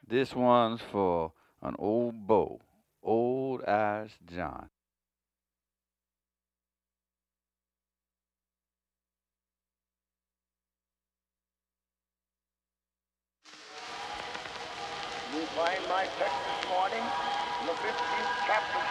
This one's for an old beau, Old Eyes John. You find my text this morning in the 15th chapter.